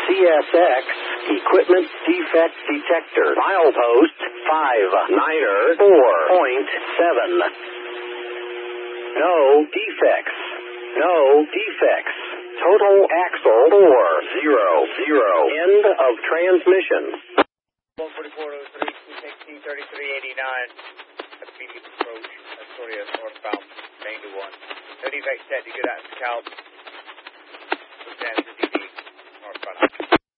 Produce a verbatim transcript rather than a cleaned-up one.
C S X Equipment Defect Detector. Milepost five niner four point seven. No defects. No defects. Total axle four zero zero. End of transmission. one forty-four oh three, T thirty-three eighty-nine. Immediate approach, Astoria northbound, main to one. No defects set to get out to Cal. Lieutenant